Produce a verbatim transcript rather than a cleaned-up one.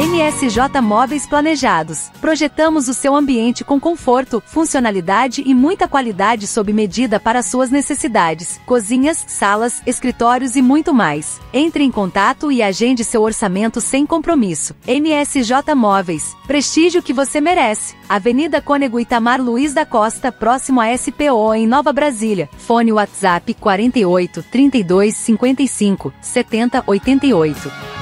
M S J Móveis Planejados. Projetamos o seu ambiente com conforto, funcionalidade e muita qualidade sob medida para suas necessidades. Cozinhas, salas, escritórios e muito mais. Entre em contato e agende seu orçamento sem compromisso. M S J Móveis. Prestígio que você merece. Avenida Cônego Itamar Luiz da Costa, próximo a S P O em Nova Brasília. Fone WhatsApp quarenta e oito, trinta e dois, cinquenta e cinco, setenta, oitenta e oito.